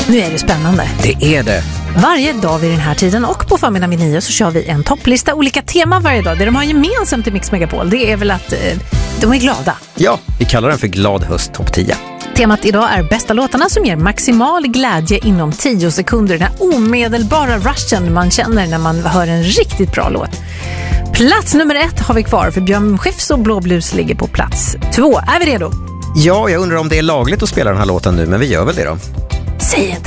Nu är det spännande. Det är det. Varje dag vid den här tiden och på förmiddagen vid 9 så kör vi en topplista, olika teman varje dag. Det de har gemensamt i Mix Megapol, det är väl att de är glada. Ja, vi kallar den för Glad höst topp 10. Temat idag är bästa låtarna som ger maximal glädje inom 10 sekunder. Den här omedelbara rushen man känner när man hör en riktigt bra låt. Plats nummer 1 har vi kvar, för Björn Skifs och Blå Blues ligger på plats 2. Är vi redo? Ja, jag undrar om det är lagligt att spela den här låten nu, men vi gör väl det då. Säg inte.